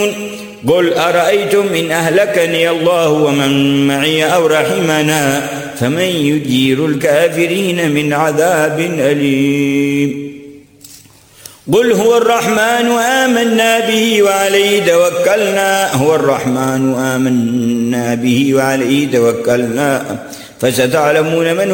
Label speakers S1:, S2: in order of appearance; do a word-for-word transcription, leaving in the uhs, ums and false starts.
S1: قل أرأيتم إن أهلكني الله ومن معي أو رحمنا فمن يجير الكافرين من عذاب أليم. قل هو الرحمن آمنا به وعليه توكلنا هو الرحمن آمنا به وعليه توكلنا فستعلمون من